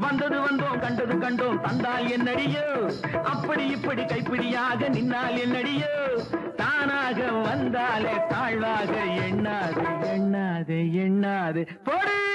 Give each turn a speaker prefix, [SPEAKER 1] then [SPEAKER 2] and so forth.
[SPEAKER 1] வந்தது வந்தோம் கண்டது கண்டோம் தந்தால் என்னடியோ அப்படி இப்படி கைப்பிடியாக நின்னால் என்னடியோ தானாக வந்தாலே தாழ்வாக எண்ணாது எண்ணாது எண்ணாது போடு